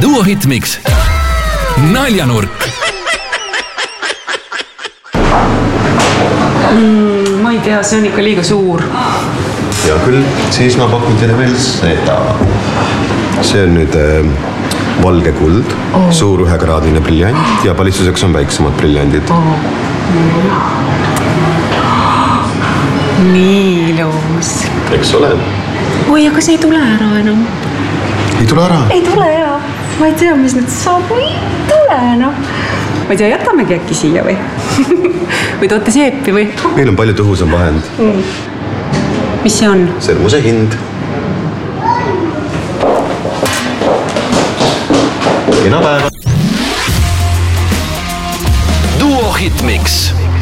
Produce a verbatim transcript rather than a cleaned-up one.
Duo Hitmix naljanurk. Mm, ma ei tea, see on ikka liiga suur. Ja küll, siis ma pakun teile veel seda. See on nüüd äh, valge kuld, oh. Suur ühekraadine briljant ja palistuseks on väiksemad briljandid. Oh. Nii ilus. Eks ole? Oi, aga see ei tule ära enam. Ei tule ära? Ei tule ja. Ma ei tea, mis nüüd saab. Ei tule enam. Ma ei tea, jätamegi äkki siia või? Või toote seepi või? Meil on palju tõhusam vahend. Mm. Mis see on? See on mu see hind. Kena päeva. Duo Hitmix.